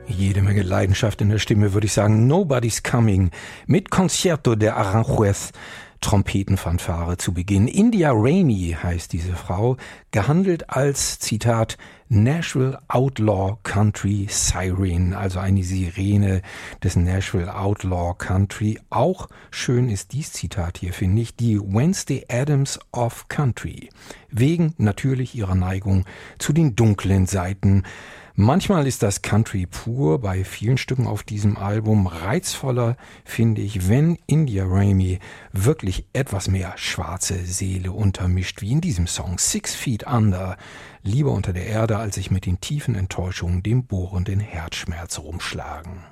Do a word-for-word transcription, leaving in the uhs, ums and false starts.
Jede Menge Leidenschaft in der Stimme, würde ich sagen. Nobody's Coming mit Concierto de Aranjuez, Trompetenfanfare zu Beginn. India Rainey heißt diese Frau, gehandelt als, Zitat, Nashville Outlaw Country Siren, also eine Sirene des Nashville Outlaw Country. Auch schön ist dies Zitat hier, finde ich, die Wednesday Addams of Country, wegen natürlich ihrer Neigung zu den dunklen Seiten. Manchmal ist das Country pur, bei vielen Stücken auf diesem Album reizvoller, finde ich, wenn India Rainey wirklich etwas mehr schwarze Seele untermischt, wie in diesem Song Six Feet Under, lieber unter der Erde, als sich mit den tiefen Enttäuschungen, dem bohrenden Herzschmerz rumschlagen.